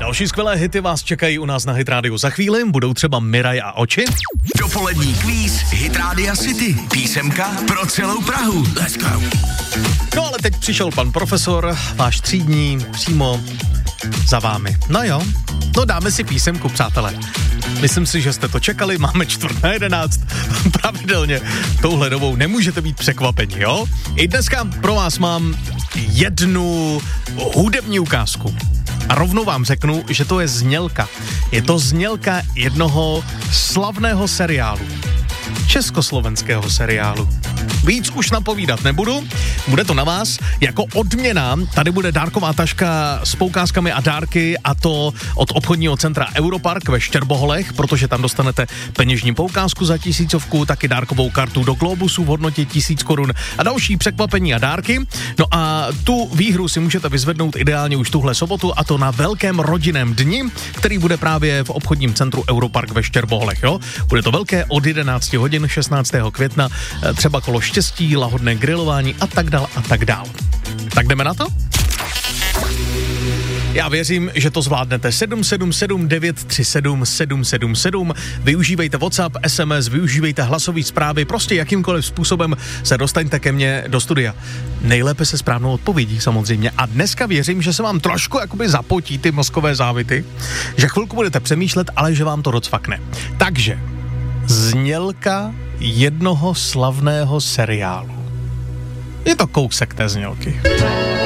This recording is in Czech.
Další skvělé hity vás čekají u nás na Hit Radio za chvíli, budou třeba Miraj a oči. Dopolední kvíz Hit Radio City. Písemka pro celou Prahu. Let's go. No ale teď přišel pan profesor, váš třídní, přímo za vámi. No jo, no dáme si písemku, přátelé. Myslím si, že jste to čekali, máme 10:45. Pravidelně touhle dobou nemůžete být překvapeni, jo? I dneska pro vás mám jednu hudební ukázku. A rovnou vám řeknu, že to je znělka. Je to znělka jednoho slavného seriálu. Československého seriálu. Víc už napovídat nebudu, bude to na vás. Jako odměna tady bude dárková taška s poukázkami a dárky, a to od obchodního centra Europark ve Štěrboholech, protože tam dostanete peněžní poukázku za 1000, taky dárkovou kartu do Globusu v hodnotě 1000 korun a další překvapení a dárky. No a tu výhru si můžete vyzvednout ideálně už tuhle sobotu, a to na velkém rodinném dni, který bude právě v obchodním centru Europark ve Štěrboholech, jo. Bude to velké od 11 hodin 16. května, třeba kolo štěstí, lahodné grilování a tak dál a tak dál. Tak jdeme na to? Já věřím, že to zvládnete. 777 937 777. Využívejte WhatsApp, SMS, využívejte hlasové zprávy, prostě jakýmkoliv způsobem se dostaňte ke mně do studia. Nejlépe se správnou odpovědí samozřejmě. A dneska věřím, že se vám trošku jakoby zapotí ty mozkové závity, že chvilku budete přemýšlet, ale že vám to docvakne. Takže znělka jednoho slavného seriálu. Je to kousek té znělky.